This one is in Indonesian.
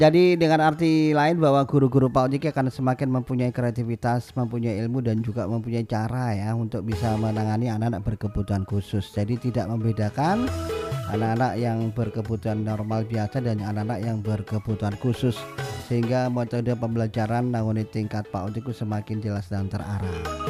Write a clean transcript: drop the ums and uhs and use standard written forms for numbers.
Jadi dengan arti lain bahwa guru-guru PAUD akan semakin mempunyai kreativitas, mempunyai ilmu dan juga mempunyai cara ya untuk bisa menangani anak-anak berkebutuhan khusus. Jadi tidak membedakan anak-anak yang berkebutuhan normal biasa dan anak-anak yang berkebutuhan khusus, sehingga metode pembelajaran nangoni tingkat PAUD itu semakin jelas dan terarah.